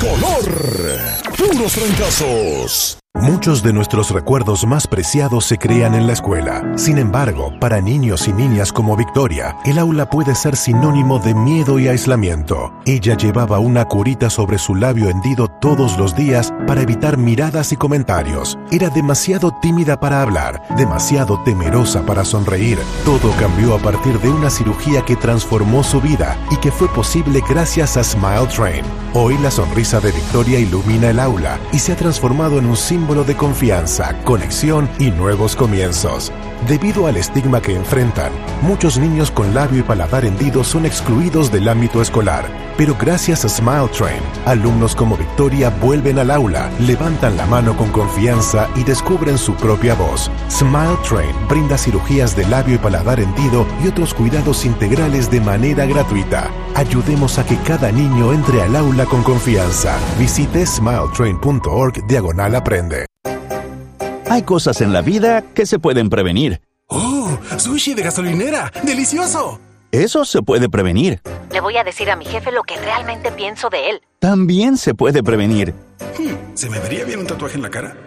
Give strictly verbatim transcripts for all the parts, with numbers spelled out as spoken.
Tricolor. Puros trancazos. Muchos de nuestros recuerdos más preciados se crean en la escuela. Sin embargo, para niños y niñas como Victoria, el aula puede ser sinónimo de miedo y aislamiento. Ella llevaba una curita sobre su labio hendido todos los días para evitar miradas y comentarios. Era demasiado tímida para hablar, demasiado temerosa para sonreír. Todo cambió a partir de una cirugía que transformó su vida y que fue posible gracias a Smile Train. Hoy la sonrisa de Victoria ilumina el aula y se ha transformado en un símbolo de confianza, conexión y nuevos comienzos. Debido al estigma que enfrentan, muchos niños con labio y paladar hendidos son excluidos del ámbito escolar. Pero gracias a Smile Train, alumnos como Victoria vuelven al aula, levantan la mano con confianza y descubren su propia voz. Smile Train brinda cirugías de labio y paladar hendido y otros cuidados integrales de manera gratuita. Ayudemos a que cada niño entre al aula con confianza. Visite smiletrain.org diagonal aprende. Hay cosas en la vida que se pueden prevenir. ¡Oh! ¡Sushi de gasolinera! ¡Delicioso! Eso se puede prevenir. Le voy a decir a mi jefe lo que realmente pienso de él. También se puede prevenir. Hmm, ¿se me vería bien un tatuaje en la cara?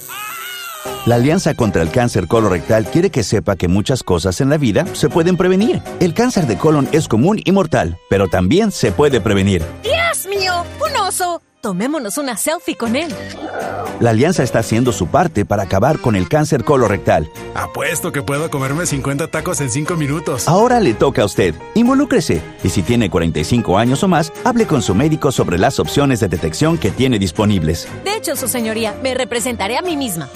La Alianza contra el Cáncer Colorectal quiere que sepa que muchas cosas en la vida se pueden prevenir. El cáncer de colon es común y mortal, pero también se puede prevenir. ¡Dios mío! ¡Un oso! Tomémonos una selfie con él. La Alianza está haciendo su parte para acabar con el cáncer colorectal. Apuesto que puedo comerme cincuenta tacos en cinco minutos. Ahora le toca a usted. Involúcrese. Y si tiene cuarenta y cinco años o más, hable con su médico sobre las opciones de detección que tiene disponibles. De hecho, su señoría, me representaré a mí misma.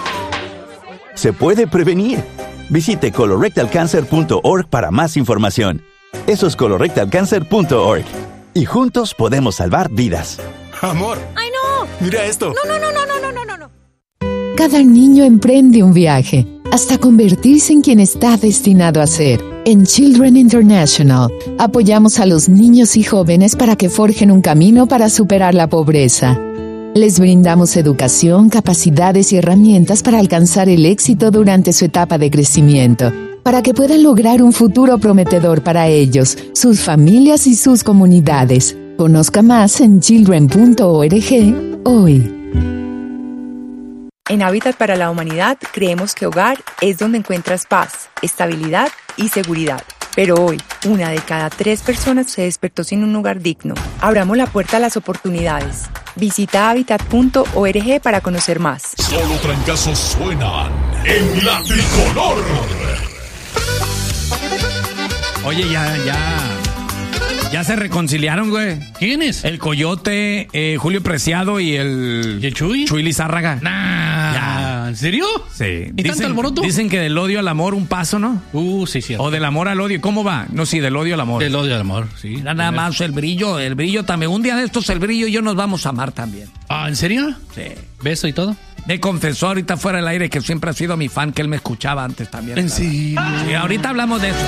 Se puede prevenir. Visite colorectal cancer punto org para más información. Eso es colorectal cancer punto org. Y juntos podemos salvar vidas. ¡Amor! ¡Ay, no! ¡Mira esto! No, no, no, no, no, no, no, no. Cada niño emprende un viaje hasta convertirse en quien está destinado a ser. En Children International, apoyamos a los niños y jóvenes para que forjen un camino para superar la pobreza. Les brindamos educación, capacidades y herramientas para alcanzar el éxito durante su etapa de crecimiento, para que puedan lograr un futuro prometedor para ellos, sus familias y sus comunidades. Conozca más en children punto org hoy. En Hábitat para la Humanidad creemos que hogar es donde encuentras paz, estabilidad y seguridad. Pero hoy, una de cada tres personas se despertó sin un hogar digno. Abramos la puerta a las oportunidades. Visita hábitat punto org para conocer más. Solo trancazos suenan en la Tricolor. Oye, ya, ya. Ya se reconciliaron, güey. ¿Quiénes? El Coyote, eh, Julio Preciado y el... ¿Y el Chuy? Chuy Lizárraga. Nah. Ya. ¿En serio? Sí. ¿Y dicen, tanto alboroto? Dicen que del odio al amor un paso, ¿no? Uh, sí, cierto. O del amor al odio. ¿Cómo va? No, sí, del odio al amor. Del odio al amor, sí. Nada, nada más el brillo, el brillo también. Un día de estos el brillo y yo nos vamos a amar también. Ah, ¿en serio? Sí. ¿Beso y todo? Me confesó ahorita fuera del aire que siempre ha sido mi fan, que él me escuchaba antes también. ¿En serio? Sí, ahorita hablamos de eso.